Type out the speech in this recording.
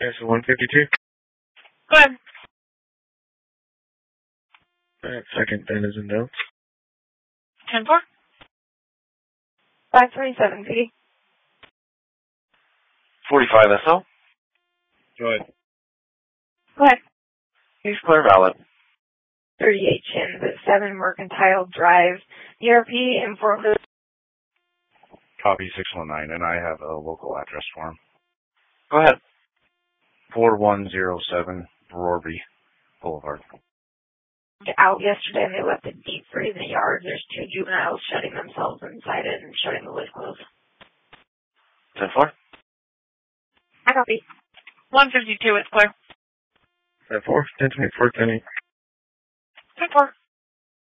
That's 152. Go ahead. Second, then is in no. 10-4. 527 PD. 45 SL. Go ahead. Go ahead. He's clear valid. 38 Chins at 7 Mercantile Drive, ERP and 4. Copy 619, and I have a local address for him. Go ahead. 4107 Rorby Boulevard. Out yesterday and they left a deep freeze in the yard. There's 2 juveniles shutting themselves inside it and shutting the lid closed. 10-4. I copy. 152, it's clear. 10-4, 10-24, 10-8. 10-4.